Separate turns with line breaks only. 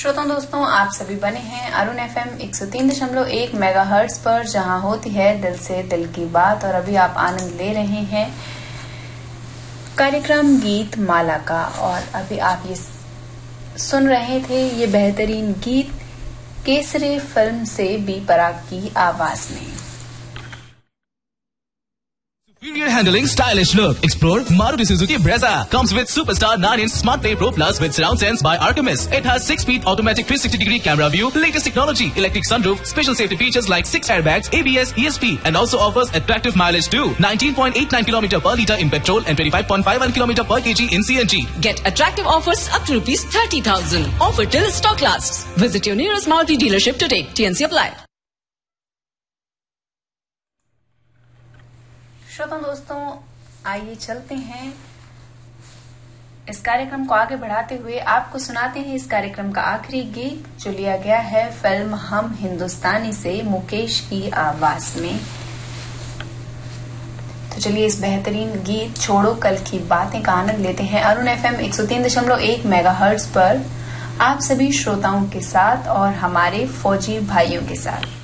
श्रोताओं दोस्तों, आप सभी बने हैं अरुण FM 103.1 मेगाहर्ट्ज पर, जहां होती है दिल से दिल की बात। और अभी आप आनंद ले रहे हैं कार्यक्रम गीत माला का। और अभी आप ये सुन रहे थे ये बेहतरीन गीत केसरी फिल्म से बी पराग की आवाज में।
Superior handling, stylish look. Explore Maruti Suzuki Brezza. Comes with Superstar 9-inch Smart Pay Pro Plus with surround sense by Artemis. It has 6-speed automatic 360-degree camera view, latest technology, electric sunroof, special safety features like 6 airbags, ABS, ESP, and also offers attractive mileage too. 19.89 km per litre in petrol and 25.51 km per kg in CNG.
Get attractive offers up to rupees 30,000. Offer till stock lasts. Visit your nearest Maruti dealership today. TNC apply.
श्रोताओं दोस्तों, आइए चलते हैं इस कार्यक्रम को आगे बढ़ाते हुए आपको सुनाते हैं इस कार्यक्रम का आखिरी गीत, जो लिया गया है फिल्म हम हिंदुस्तानी से मुकेश की आवाज में। तो चलिए इस बेहतरीन गीत छोड़ो कल की बातें का आनंद लेते हैं अरुण FM 103.1 मेगाहर्ट्ज पर, आप सभी श्रोताओं के साथ और हमारे फौजी भाइयों के साथ।